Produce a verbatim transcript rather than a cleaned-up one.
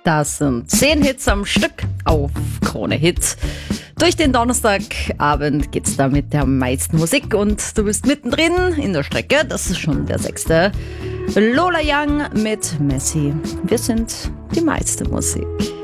Das sind zehn Hits am Stück auf Krone Hit. Durch den Donnerstagabend geht's da mit der meisten Musik und du bist mittendrin in der Strecke. Das ist schon der sechste. Lola Young mit Messi. Wir sind die meiste Musik.